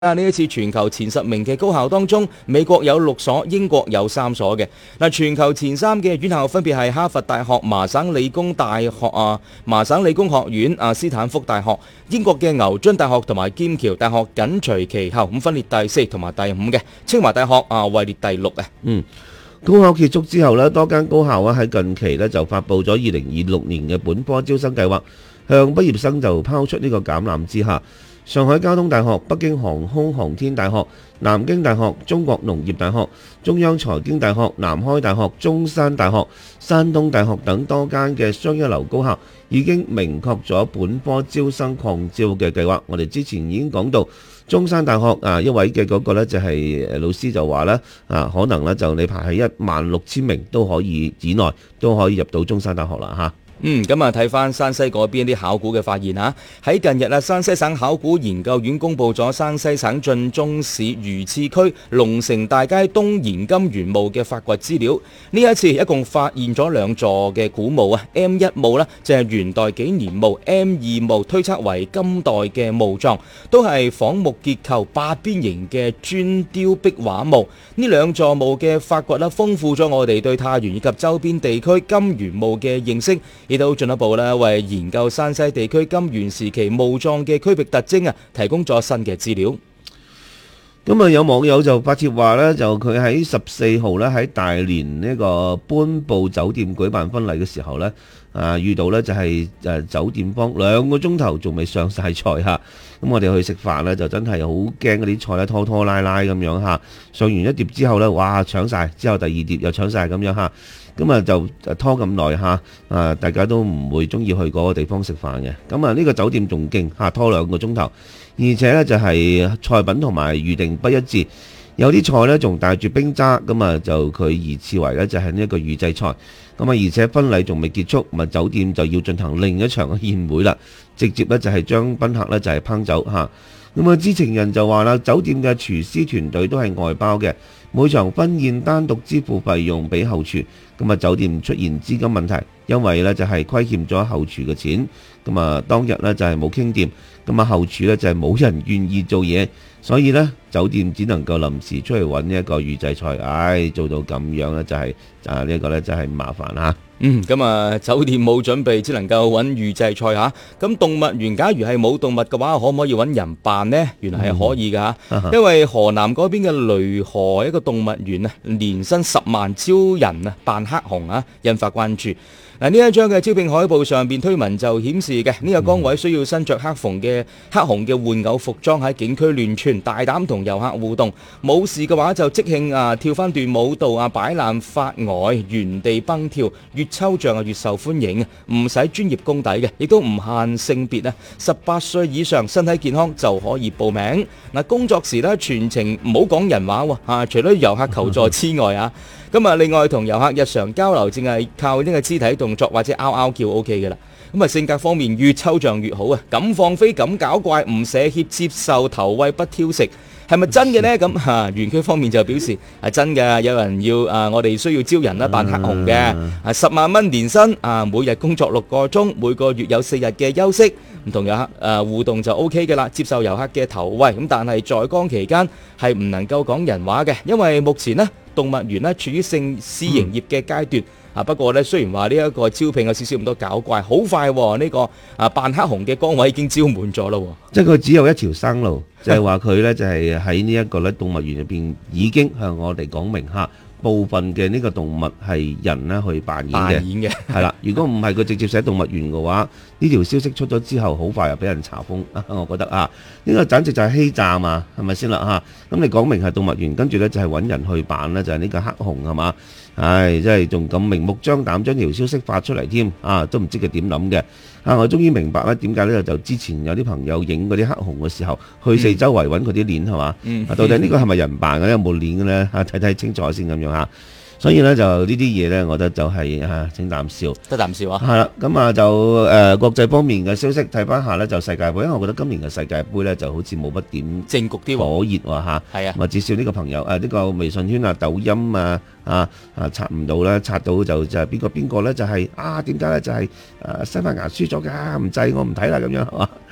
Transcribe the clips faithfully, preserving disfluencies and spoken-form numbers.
啊！呢一次全球前十名嘅高校當中，美國有六所，英國有三所嘅。嗱，全球前三嘅院校分別係哈佛大學、麻省理工大學啊、麻省理工學院、啊斯坦福大學。英國嘅牛津大學同埋劍橋大學緊隨其後，咁分列第四同埋第五嘅。清華大學啊位列第六啊。 嗯，高考結束之後呢，多間高校啊喺近期呢就發布咗二零二六年嘅本科招生計劃，向畢業生就拋出呢個橄欖枝下。上海交通大學、北京航空航天大學、南京大學、中國農業大學、中央財經大學、南開大學、中山大學、山東大學等多間嘅雙一流高校已經明確咗本科招生擴招嘅計劃。我哋之前已經講到中山大學啊，一位嘅嗰個呢就係老師就話呢啊，可能呢就你排喺一萬六千名都可以以內都可以入到中山大學啦嚇。 嗯，咁啊睇翻山西嗰邊啲考古嘅發現啊，喺近日啊，山西省考古研究院公布咗山西省晉中市榆次區龍城大街東延金元墓嘅發掘資料。呢一次一共發現咗兩座嘅古墓啊 ，M 一墓呢就係元代紀年墓 ，M 二墓推測為金代嘅墓葬，都係仿木結構八邊形嘅磚雕壁畫墓。呢兩座墓嘅發掘呢，豐富咗我哋對太原以及周邊地區金元墓嘅認識。亦都進一步咧，為研究山西地區金元時期墓葬嘅區域特徵啊，提供咗新嘅資料。 咁啊，有網友就發帖話呢，就佢喺十四號咧喺大連呢個班布酒店舉辦婚禮嘅時候呢，啊遇到呢就係誒酒店方兩個鐘頭仲未上晒菜嚇。咁我哋去食飯呢，就真係好驚嗰啲菜咧拖拖拉拉咁樣嚇。上完一碟之後呢，哇搶晒，之後第二碟又搶晒咁樣嚇。咁啊就拖咁耐嚇，啊大家都唔會中意去嗰個地方食飯嘅。咁啊呢個酒店仲勁嚇，拖兩個鐘頭，而且呢就係菜品同埋預定不一致，有啲菜呢仲帶住冰渣，咁啊就佢而次為呢就係呢一個預製菜。咁啊而且婚禮仲未結束，咁啊酒店就要進行另一場嘅宴會啦，直接呢就係將賓客呢就係烹酒嚇。咁啊知情人就話啦，酒店嘅廚師團隊都係外包嘅，每場婚宴單獨支付費用俾後廚。咁啊酒店出現資金問題，因為呢就係虧欠咗後廚嘅錢。咁啊當日呢就係冇傾掂，咁啊後廚呢就係冇人願意做嘢，所以呢酒店只能夠臨時出去揾一個預製菜。唉，做到咁樣呢就係啊呢一個呢真係麻煩嚇。 嗯，咁啊酒店冇準備，只能夠揾預製菜嚇。咁動物園假如係冇動物嘅話，可唔可以揾人扮呢？原來係可以㗎，嗯、因為河南嗰邊嘅雷河一個動物園啊，年薪十萬招人啊扮黑熊啊，引發關注。嗱，呢一張嘅招聘海報上邊推文就顯示嘅呢、這個崗位需要身着黑熊嘅黑熊嘅玩偶服裝喺景區亂竄，大膽同遊客互動。冇事嘅話就即興啊跳翻段舞蹈啊，擺爛發呆，原地蹦跳，越抽象啊越受歡迎，唔使專業功底嘅，亦都唔限性別啊，十八歲以上身體健康就可以報名。嗱，工作時咧全程唔好講人話喎，啊，除咗遊客求助之外啊。咁啊，另外同遊客日常交流，淨係靠呢個肢體動作或者嗷嗷叫 O K 嘅啦。咁啊，性格方面越抽象越好啊，敢放飛敢搞怪，唔捨怯，接受投餵不挑食，係咪真嘅呢？咁嚇園區方面就表示係真嘅，有人要啊，我哋需要招人啦，扮黑熊嘅啊，十萬蚊年薪啊，每日工作六個鐘，每個月有四日嘅休息，唔同遊客誒互動就 O K 嘅啦，接受遊客嘅投餵。咁但係在崗期間係唔能夠講人話嘅，因為目前呢動物園呢處於正試營業嘅階段。啊，不過咧，雖然話呢一個招聘有少少咁多搞怪，好快呢、哦這個啊扮黑熊嘅崗位已經招滿咗咯。 即係佢只有一條生路，就係話佢呢就係喺呢一個咧動物園入邊已經向我哋講明嚇，部分嘅呢個動物係人咧去扮演嘅。扮演嘅係啦，如果唔係佢直接寫動物園嘅話，呢條消息出咗之後，好快又俾人查封。我覺得啊，呢、這個簡直就係欺詐嘛，係咪先啦嚇？咁你講明係動物園，跟住呢就係揾人去扮呢，就係、是、呢個黑熊係嘛？唉，真係仲咁明目張膽將條消息發出嚟添，啊，都唔知佢點諗嘅。啊，我終於明白啦，點解呢？就之前有啲朋友影嗰啲黑熊嘅時候，去四周圍揾佢啲鏈係嘛？嗯，到底呢個係咪人扮嘅？有冇鏈嘅呢？啊，睇睇清楚先咁樣嚇。所以呢，就呢啲嘢呢，我覺得就係、是、啊，請啖笑， 得啖笑啊。 係啦，咁啊就誒、呃、國際方面嘅消息睇翻下呢，就世界盃，因為我覺得今年嘅世界盃呢，就好似冇乜點正局啲火熱喎嚇。係啊，或至少呢個朋友誒呢、啊這個微信圈啊、抖音啊啊啊刷唔到啦，刷到就就係邊個邊個呢？就係、是、啊點解呢？就係、是、誒、啊、西班牙輸咗㗎，唔制我唔睇啦咁樣係嘛。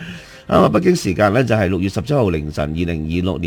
啱啊，北京時間呢就係六月十七號凌晨二零二六年